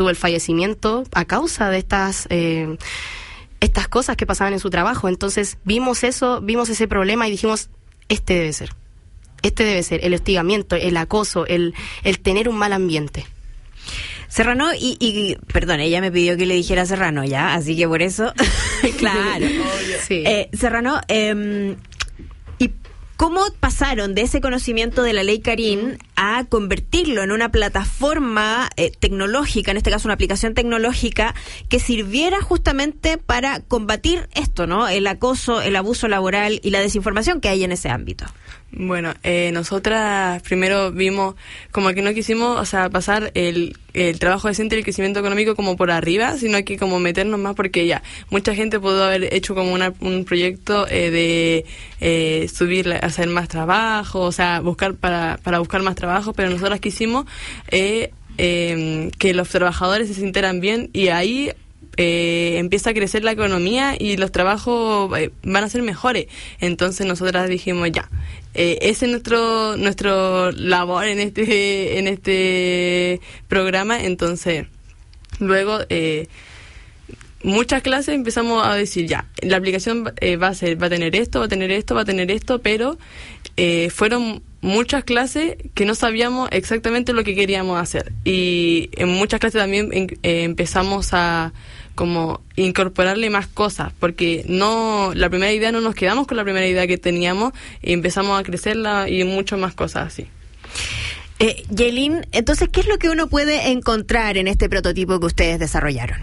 tuvo el fallecimiento a causa de estas cosas que pasaban en su trabajo. Entonces vimos ese problema y dijimos, este debe ser el hostigamiento, el acoso, el tener un mal ambiente. Serrano, y perdón, ella me pidió que le dijera Serrano, ya, así que por eso, claro. Sí. Serrano, ¿y cómo pasaron de ese conocimiento de la ley Carín a convertirlo en una plataforma tecnológica, en este caso una aplicación tecnológica, que sirviera justamente para combatir esto, ¿no? El acoso, el abuso laboral y la desinformación que hay en ese ámbito? Bueno, nosotras primero vimos como que no quisimos, o sea, pasar el trabajo decente y el crecimiento económico como por arriba, sino que como meternos más, porque ya mucha gente pudo haber hecho como un proyecto de subir, hacer más trabajo, o sea, buscar para buscar más trabajo, pero nosotras quisimos que los trabajadores se sintieran bien, y ahí empieza a crecer la economía y los trabajos van a ser mejores. Entonces nosotras dijimos, ya, ese es nuestro labor en este programa. Entonces luego muchas clases empezamos a decir, ya, la aplicación va a tener esto, pero fueron muchas clases que no sabíamos exactamente lo que queríamos hacer, y en muchas clases también empezamos a como incorporarle más cosas, porque la primera idea no nos quedamos con la primera idea que teníamos, y empezamos a crecerla y muchas más cosas así. Yaelin, entonces, ¿qué es lo que uno puede encontrar en este prototipo que ustedes desarrollaron?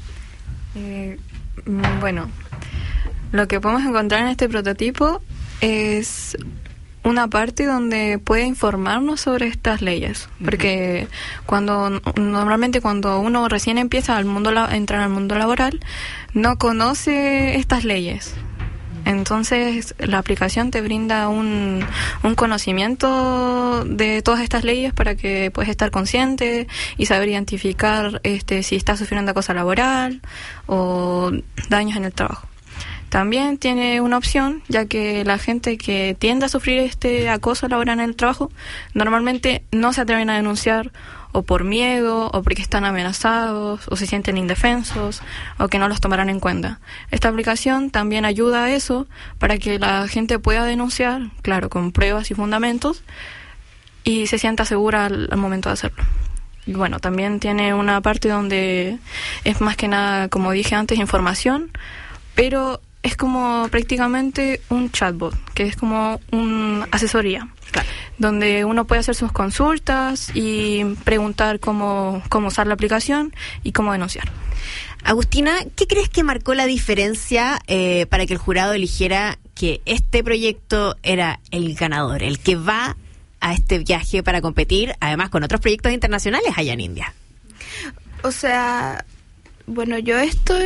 Bueno, lo que podemos encontrar en este prototipo es una parte donde puede informarnos sobre estas leyes, porque normalmente cuando uno recién empieza entrar al mundo laboral, no conoce estas leyes. Entonces la aplicación te brinda un conocimiento de todas estas leyes para que puedas estar consciente y saber identificar si estás sufriendo acoso laboral o daños en el trabajo. También tiene una opción, ya que la gente que tiende a sufrir este acoso laboral en el trabajo normalmente no se atreven a denunciar, o por miedo, o porque están amenazados, o se sienten indefensos, o que no los tomarán en cuenta. Esta aplicación también ayuda a eso, para que la gente pueda denunciar, claro, con pruebas y fundamentos, y se sienta segura al momento de hacerlo. Y bueno, también tiene una parte donde es más que nada, como dije antes, información, pero es como prácticamente un chatbot, que es como una asesoría, claro, donde uno puede hacer sus consultas y preguntar cómo usar la aplicación y cómo denunciar. Agustina, ¿qué crees que marcó la diferencia para que el jurado eligiera que este proyecto era el ganador, el que va a este viaje para competir, además con otros proyectos internacionales allá en India? O sea, bueno, yo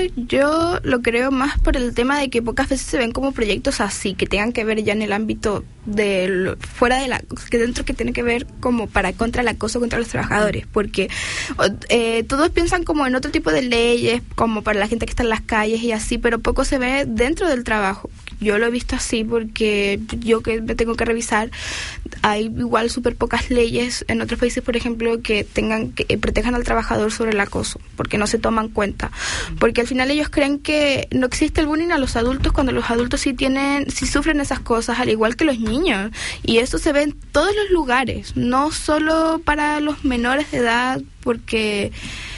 lo creo más por el tema de que pocas veces se ven como proyectos así, que tengan que ver ya en el ámbito fuera de que dentro, que tiene que ver como contra el acoso contra los trabajadores, porque todos piensan como en otro tipo de leyes, como para la gente que está en las calles y así, pero poco se ve dentro del trabajo. Yo lo he visto así porque yo que me tengo que revisar, hay igual súper pocas leyes en otros países, por ejemplo, que protejan al trabajador sobre el acoso, porque no se toman cuenta. Porque al final ellos creen que no existe el bullying a los adultos, cuando los adultos sí sufren esas cosas, al igual que los niños. Y eso se ve en todos los lugares, no solo para los menores de edad, porque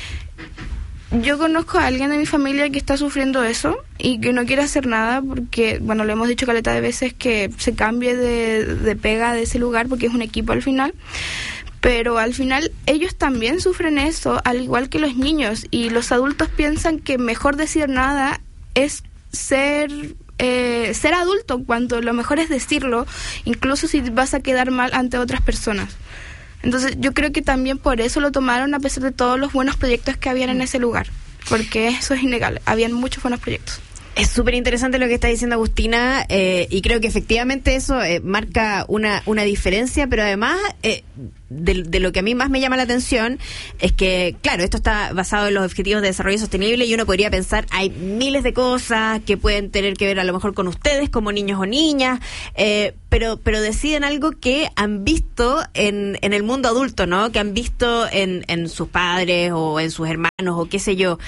yo conozco a alguien de mi familia que está sufriendo eso y que no quiere hacer nada porque, bueno, le hemos dicho caleta de veces que se cambie de pega de ese lugar porque es un equipo al final, pero al final ellos también sufren eso, al igual que los niños, y los adultos piensan que mejor decir nada es ser adulto, cuando lo mejor es decirlo, incluso si vas a quedar mal ante otras personas. Entonces yo creo que también por eso lo tomaron, a pesar de todos los buenos proyectos que habían en ese lugar, porque eso es innegable, habían muchos buenos proyectos. Es súper interesante lo que está diciendo Agustina, y creo que efectivamente eso marca una diferencia, pero además de lo que a mí más me llama la atención es que, claro, esto está basado en los Objetivos de Desarrollo Sostenible y uno podría pensar, hay miles de cosas que pueden tener que ver a lo mejor con ustedes como niños o niñas, pero deciden algo que han visto en el mundo adulto, ¿no? Que han visto en sus padres o en sus hermanos o qué sé yo.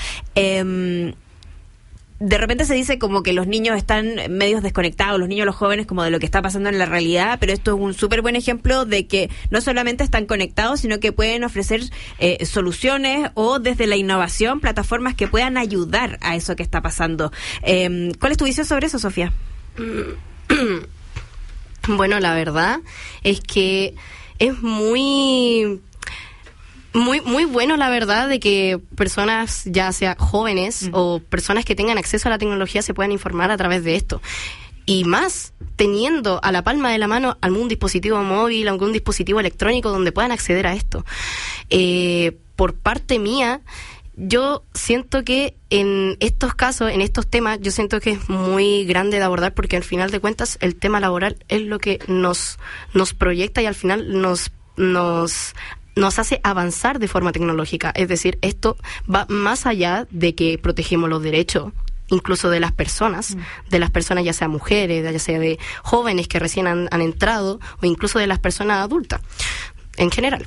De repente se dice como que los niños están medios desconectados, los niños, los jóvenes, como de lo que está pasando en la realidad, pero esto es un súper buen ejemplo de que no solamente están conectados, sino que pueden ofrecer soluciones o desde la innovación, plataformas que puedan ayudar a eso que está pasando. ¿Cuál es tu visión sobre eso, Sofía? Bueno, la verdad es que es muy bueno, la verdad, de que personas, ya sea jóvenes o personas que tengan acceso a la tecnología, se puedan informar a través de esto. Y más, teniendo a la palma de la mano algún dispositivo móvil, algún dispositivo electrónico donde puedan acceder a esto. Por parte mía, yo siento que en estos casos, en estos temas, yo siento que es muy grande de abordar, porque al final de cuentas el tema laboral es lo que nos proyecta y al final nos hace avanzar de forma tecnológica. Es decir, esto va más allá de que protegemos los derechos, incluso de las personas, ya sea mujeres, ya sea de jóvenes que recién han entrado, o incluso de las personas adultas, en general.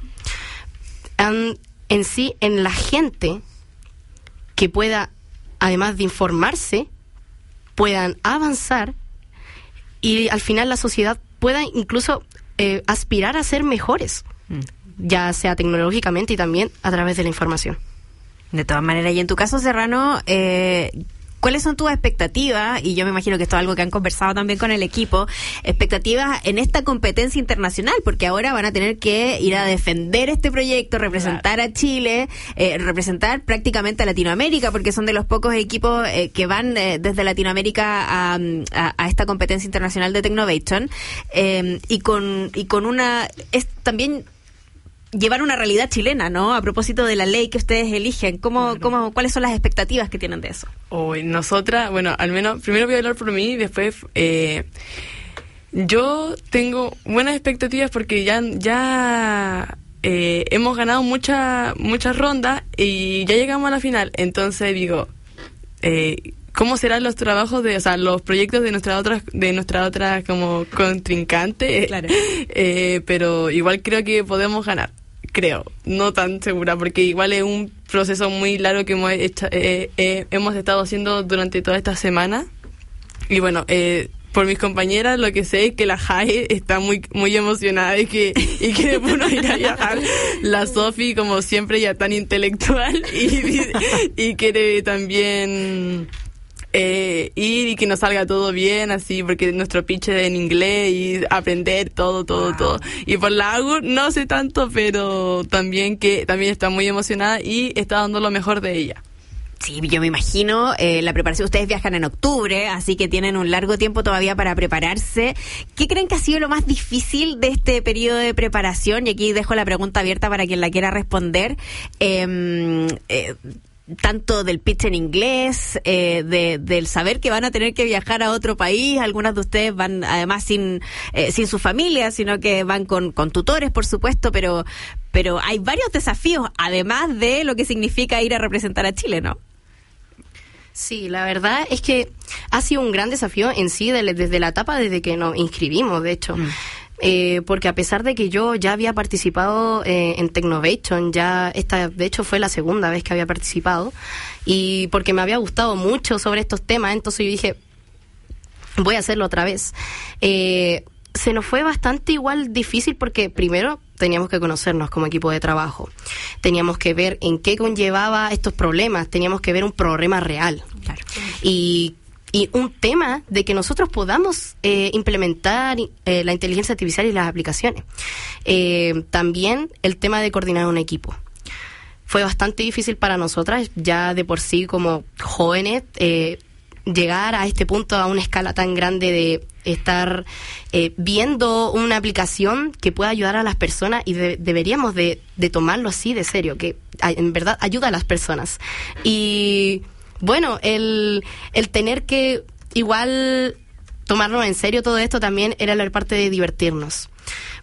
En sí, en la gente que pueda, además de informarse, puedan avanzar y al final la sociedad pueda incluso aspirar a ser mejores, ya sea tecnológicamente y también a través de la información. De todas maneras, y en tu caso, Serrano, ¿cuáles son tus expectativas? Y yo me imagino que esto es algo que han conversado también con el equipo, expectativas en esta competencia internacional, porque ahora van a tener que ir a defender este proyecto, representar a Chile, representar prácticamente a Latinoamérica, porque son de los pocos equipos que van desde Latinoamérica a esta competencia internacional de Technovation, y con una... es también llevar una realidad chilena, ¿no? A propósito de la ley que ustedes eligen, ¿cuáles son las expectativas que tienen de eso? Nosotras, bueno, al menos, primero voy a hablar por mí y después yo tengo buenas expectativas porque ya hemos ganado muchas rondas y ya llegamos a la final. Entonces digo, ¿cómo serán los trabajos los proyectos de nuestra otra como contrincante? Claro. Pero igual creo que podemos ganar. Creo, no tan segura, porque igual es un proceso muy largo que hemos estado haciendo durante toda esta semana. Y bueno, por mis compañeras, lo que sé es que la Jae está muy emocionada y que después nos irá a viajar. La Sofi, como siempre, ya tan intelectual y quiere también ir y que nos salga todo bien, así, porque nuestro pitch es en inglés y aprender todo. Y por la AGU no sé tanto, pero también está muy emocionada y está dando lo mejor de ella. Sí, yo me imagino, la preparación, ustedes viajan en octubre, así que tienen un largo tiempo todavía para prepararse. ¿Qué creen que ha sido lo más difícil de este periodo de preparación? Y aquí dejo la pregunta abierta para quien la quiera responder. Tanto del pitch en inglés, del saber que van a tener que viajar a otro país. Algunas de ustedes van además sin su familia, sino que van con tutores, por supuesto, pero hay varios desafíos, además de lo que significa ir a representar a Chile, ¿no? Sí, la verdad es que ha sido un gran desafío en sí desde la etapa desde que nos inscribimos, de hecho. Porque a pesar de que yo ya había participado en Technovation, esta de hecho fue la segunda vez que había participado, y porque me había gustado mucho sobre estos temas, entonces yo dije, voy a hacerlo otra vez. Se nos fue bastante igual difícil porque primero teníamos que conocernos como equipo de trabajo, teníamos que ver en qué conllevaba estos problemas, teníamos que ver un problema real, claro. Y un tema de que nosotros podamos implementar la inteligencia artificial y las aplicaciones. También el tema de coordinar un equipo. Fue bastante difícil para nosotras, ya de por sí como jóvenes, llegar a este punto, a una escala tan grande de estar viendo una aplicación que pueda ayudar a las personas, y deberíamos de tomarlo así de serio, que en verdad ayuda a las personas. Y bueno, el tener que igual tomarnos en serio todo esto también era la parte de divertirnos,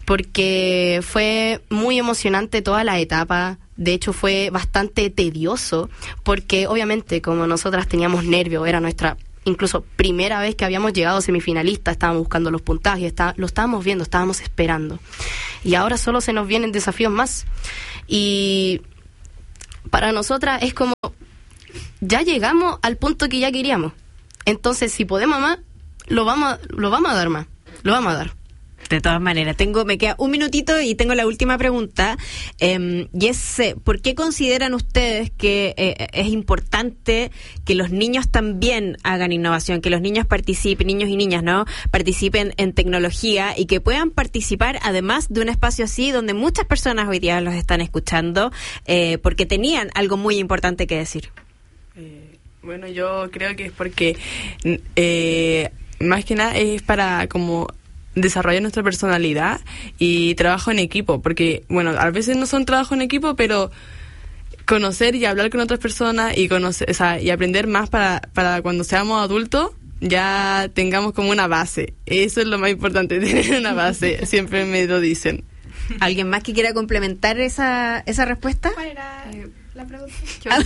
porque fue muy emocionante toda la etapa. De hecho, fue bastante tedioso, porque obviamente como nosotras teníamos nervios, era nuestra incluso primera vez que habíamos llegado semifinalista, estábamos buscando los puntajes, lo estábamos viendo, estábamos esperando. Y ahora solo se nos vienen desafíos más. Y para nosotras es como, ya llegamos al punto que ya queríamos. Entonces, si podemos más, lo vamos a dar más. Lo vamos a dar. De todas maneras, me queda un minutito y tengo la última pregunta, y es, ¿por qué consideran ustedes que es importante que los niños también hagan innovación, que los niños participen, niños y niñas, ¿no?, participen en tecnología y que puedan participar además de un espacio así donde muchas personas hoy día los están escuchando, porque tenían algo muy importante que decir? Bueno, yo creo que es porque más que nada es para como desarrollar nuestra personalidad y trabajo en equipo, porque bueno, a veces no son trabajo en equipo, pero conocer y hablar con otras personas y conocer, o sea, y aprender más para cuando seamos adultos ya tengamos como una base. Eso es lo más importante, tener una base. Siempre me lo dicen. ¿Alguien más que quiera complementar esa respuesta? ¿Cuál era la pregunta?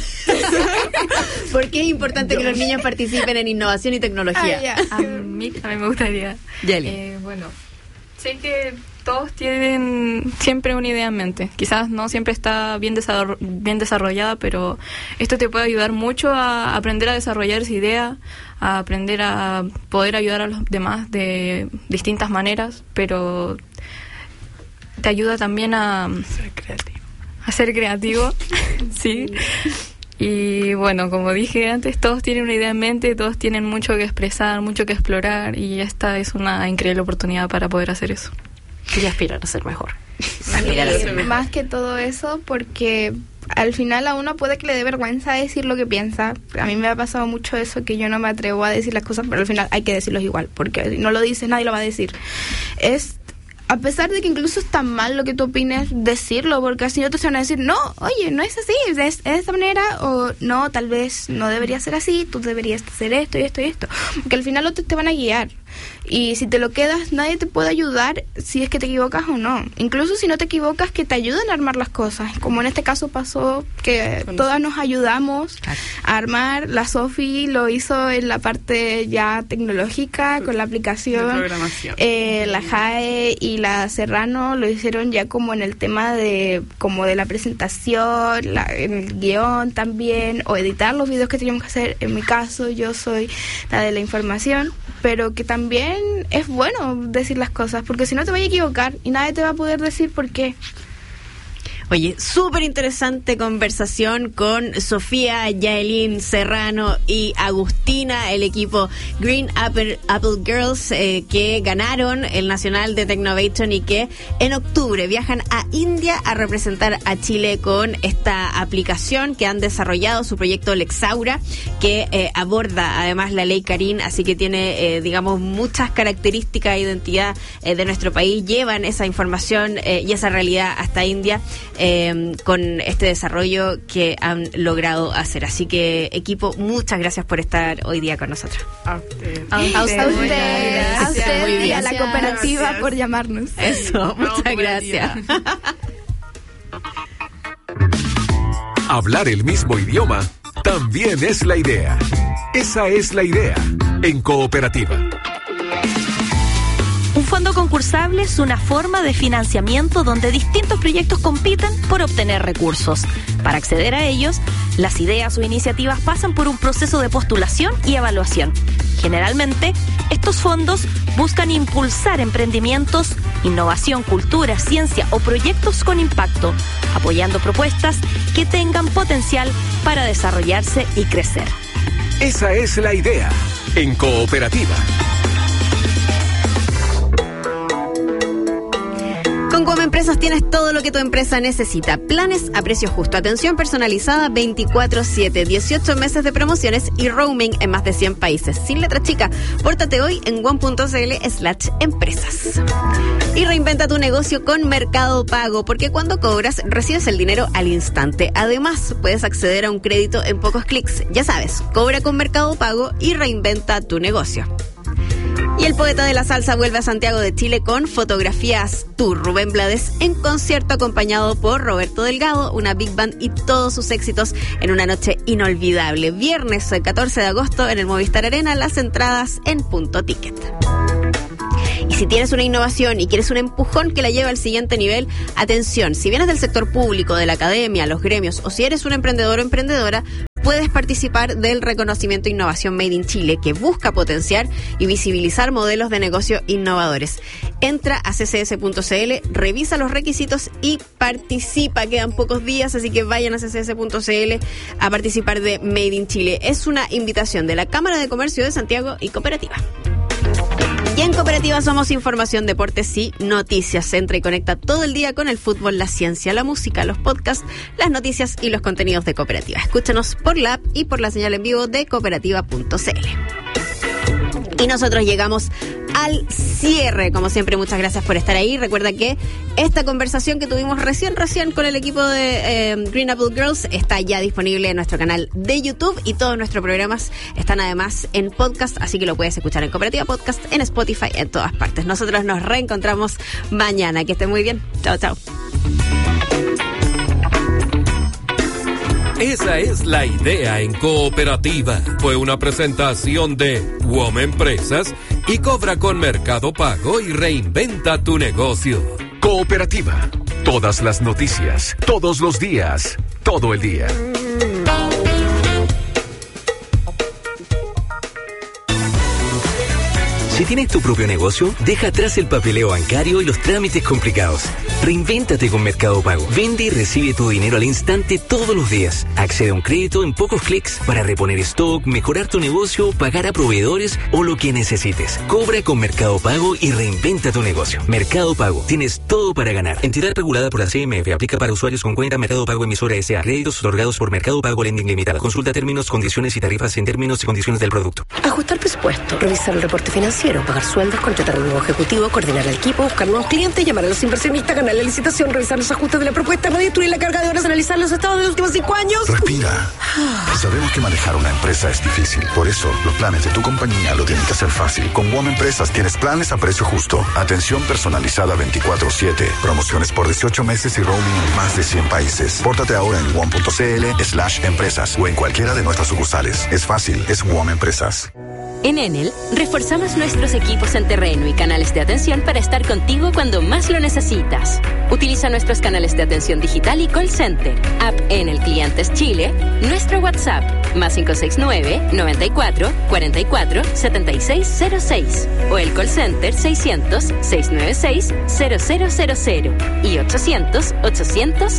¿Por qué es importante que los niños participen en innovación y tecnología? A mí también me gustaría. Bueno, sé que todos tienen siempre una idea en mente. Quizás no siempre está bien desarrollada, pero esto te puede ayudar mucho a aprender a desarrollar esa idea, a aprender a poder ayudar a los demás de distintas maneras, pero te ayuda también a ser creativo. Sí. Y bueno, como dije antes, todos tienen una idea en mente, todos tienen mucho que expresar, mucho que explorar, y esta es una increíble oportunidad para poder hacer eso. Y aspirar a ser mejor. Más que todo eso, porque al final a uno puede que le dé vergüenza decir lo que piensa. A mí me ha pasado mucho eso, que yo no me atrevo a decir las cosas, pero al final hay que decirlos igual, porque si no lo dices nadie lo va a decir. A pesar de que incluso está mal lo que tú opines, decirlo, porque así no te van a decir, no, oye, no es así, es de esta manera, o no, tal vez no debería ser así, tú deberías hacer esto y esto y esto, porque al final otros te van a guiar, y si te lo quedas, nadie te puede ayudar si es que te equivocas o no. Incluso si no te equivocas, que te ayuden a armar las cosas, como en este caso pasó, que todas nos ayudamos a armar. La Sofi lo hizo en la parte ya tecnológica, con la aplicación, la Jae y la Serrano lo hicieron ya como en el tema de la presentación, en el guión también, o editar los videos que teníamos que hacer. En mi caso, yo soy la de la información, pero que también es bueno decir las cosas, porque si no te vas a equivocar y nadie te va a poder decir por qué. Oye, súper interesante conversación con Sofía, Yaelin Serrano y Agustina, el equipo Green Apple Girls, que ganaron el Nacional de Technovation y que en octubre viajan a India a representar a Chile con esta aplicación que han desarrollado, su proyecto Lexaura, que aborda además la ley Karin, así que tiene, digamos, muchas características de identidad de nuestro país. Llevan esa información y esa realidad hasta India, con este desarrollo que han logrado hacer. Así que, equipo, muchas gracias por estar hoy día con nosotros. A usted y a la cooperativa por llamarnos. Eso, muchas gracias. Hablar el mismo idioma también es la idea. Esa es la idea en Cooperativa. Un fondo concursable es una forma de financiamiento donde distintos proyectos compiten por obtener recursos. Para acceder a ellos, las ideas o iniciativas pasan por un proceso de postulación y evaluación. Generalmente, estos fondos buscan impulsar emprendimientos, innovación, cultura, ciencia o proyectos con impacto, apoyando propuestas que tengan potencial para desarrollarse y crecer. Esa es la idea en Cooperativa. Con Guam Empresas tienes todo lo que tu empresa necesita. Planes a precio justo, atención personalizada 24/7, 18 meses de promociones y roaming en más de 100 países. Sin letra chica, pórtate hoy en guam.cl/empresas. Y reinventa tu negocio con Mercado Pago, porque cuando cobras, recibes el dinero al instante. Además, puedes acceder a un crédito en pocos clics. Ya sabes, cobra con Mercado Pago y reinventa tu negocio. Y el poeta de la salsa vuelve a Santiago de Chile con Fotografías Tour. Rubén Blades en concierto acompañado por Roberto Delgado, una big band y todos sus éxitos en una noche inolvidable. Viernes 14 de agosto en el Movistar Arena, las entradas en Punto Ticket. Y si tienes una innovación y quieres un empujón que la lleve al siguiente nivel, atención, si vienes del sector público, de la academia, los gremios, o si eres un emprendedor o emprendedora, puedes participar del reconocimiento Innovación Made in Chile, que busca potenciar y visibilizar modelos de negocio innovadores. Entra a ccs.cl, revisa los requisitos y participa. Quedan pocos días, así que vayan a ccs.cl a participar de Made in Chile. Es una invitación de la Cámara de Comercio de Santiago y Cooperativa. Y en Cooperativa somos información, deportes y noticias. Entra y conecta todo el día con el fútbol, la ciencia, la música, los podcasts, las noticias y los contenidos de Cooperativa. Escúchanos por la app y por la señal en vivo de cooperativa.cl. Y nosotros llegamos al cierre. Como siempre, muchas gracias por estar ahí. Recuerda que esta conversación que tuvimos recién con el equipo de Green Apple Girls está ya disponible en nuestro canal de YouTube y todos nuestros programas están además en podcast, así que lo puedes escuchar en Cooperativa Podcast, en Spotify, en todas partes. Nosotros nos reencontramos mañana. Que estén muy bien. Chao, chao. Esa es la idea en Cooperativa. Fue una presentación de WOM Empresas y Cobra con Mercado Pago y reinventa tu negocio. Cooperativa. Todas las noticias, todos los días, todo el día. Si tienes tu propio negocio, deja atrás el papeleo bancario y los trámites complicados. Reinvéntate con Mercado Pago. Vende y recibe tu dinero al instante todos los días. Accede a un crédito en pocos clics para reponer stock, mejorar tu negocio, pagar a proveedores o lo que necesites. Cobra con Mercado Pago y reinventa tu negocio. Mercado Pago. Tienes todo para ganar. Entidad regulada por la CMF. Aplica para usuarios con cuenta Mercado Pago emisora S.A. Créditos otorgados por Mercado Pago Lending Limitada. Consulta términos, condiciones y tarifas en términos y condiciones del producto. Ajustar presupuesto, revisar el reporte financiero, pagar sueldos, contratar un nuevo ejecutivo, coordinar el equipo, buscar nuevos clientes, llamar a los inversionistas, ganar la licitación, revisar los ajustes de la propuesta, redistribuir la carga de horas, analizar los estados de los últimos 5 años. Respira. Sabemos que manejar una empresa es difícil. Por eso, los planes de tu compañía lo tienen que hacer fácil. Con WOM Empresas tienes planes a precio justo. Atención personalizada 24/7. Promociones por 18 meses y roaming en más de 100 países. Pórtate ahora en WOM.cl/empresas o en cualquiera de nuestras sucursales. Es fácil, es WOM Empresas. En Enel, reforzamos nuestros equipos en terreno y canales de atención para estar contigo cuando más lo necesitas. Utiliza nuestros canales de atención digital y call center, app Enel Clientes Chile, nuestro WhatsApp, +569 94 44 7606 o el call center 600 696 0000 y 800 800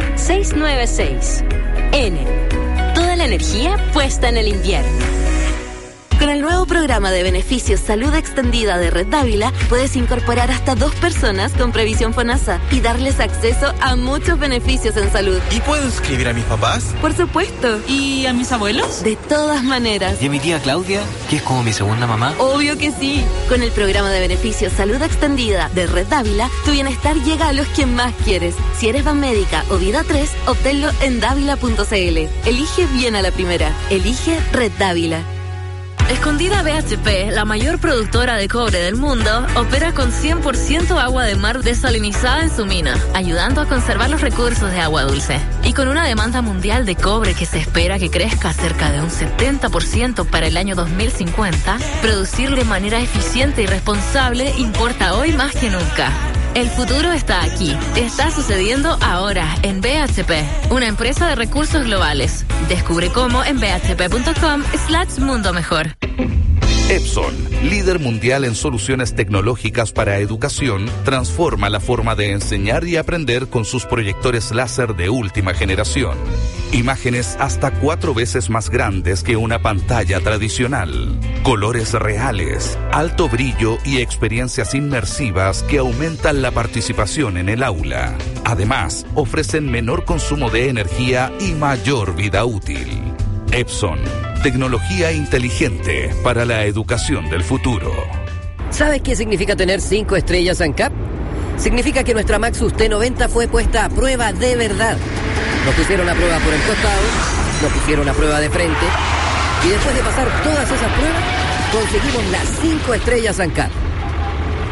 696. Enel, toda la energía puesta en el invierno. Con el nuevo programa de beneficios Salud Extendida de Red Dávila, puedes incorporar hasta 2 personas con previsión FONASA y darles acceso a muchos beneficios en salud. ¿Y puedo inscribir a mis papás? Por supuesto. ¿Y a mis abuelos? De todas maneras. ¿Y a mi tía Claudia, que es como mi segunda mamá? Obvio que sí. Con el programa de beneficios Salud Extendida de Red Dávila, tu bienestar llega a los que más quieres. Si eres Banmédica o Vida 3, obténlo en dávila.cl. Elige bien a la primera. Elige Red Dávila. Escondida BHP, la mayor productora de cobre del mundo, opera con 100% agua de mar desalinizada en su mina, ayudando a conservar los recursos de agua dulce. Y con una demanda mundial de cobre que se espera que crezca cerca de un 70% para el año 2050, producir de manera eficiente y responsable importa hoy más que nunca. El futuro está aquí. Está sucediendo ahora en BHP, una empresa de recursos globales. Descubre cómo en bhp.com/mundo mejor. Epson, líder mundial en soluciones tecnológicas para educación, transforma la forma de enseñar y aprender con sus proyectores láser de última generación. Imágenes hasta 4 veces más grandes que una pantalla tradicional. Colores reales, alto brillo y experiencias inmersivas que aumentan la participación en el aula. Además, ofrecen menor consumo de energía y mayor vida útil. Epson, tecnología inteligente para la educación del futuro. ¿Sabes qué significa tener 5 estrellas ANCAP? Significa que nuestra Maxus T90 fue puesta a prueba de verdad. Nos pusieron a prueba por el costado, nos pusieron a prueba de frente, y después de pasar todas esas pruebas, conseguimos las 5 estrellas ANCAP.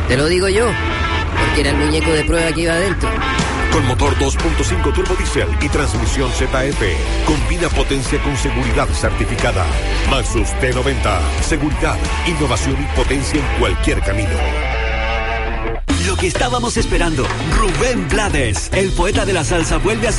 Te lo digo yo, porque era el muñeco de prueba que iba adentro. Con motor 2.5 turbo diésel y transmisión ZF. Combina potencia con seguridad certificada. Maxus T90. Seguridad, innovación y potencia en cualquier camino. Lo que estábamos esperando. Rubén Blades, el poeta de la salsa, vuelve a